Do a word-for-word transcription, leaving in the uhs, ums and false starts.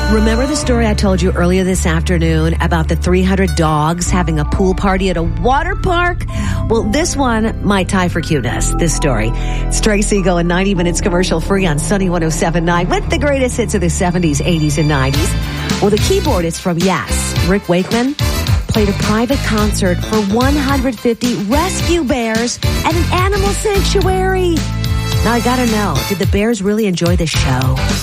Remember the story I told you earlier this afternoon about the three hundred dogs having a pool party at a water park? Well, this one might tie for cuteness, this story. It's Tracy going ninety minutes commercial free on Sunny one oh seven point nine with the greatest hits of the seventies, eighties, and nineties. Well, the keyboardist from Yes, Rick Wakeman, played a private concert for one hundred fifty rescue bears at an animal sanctuary. Now, I gotta know, did the bears really enjoy the show?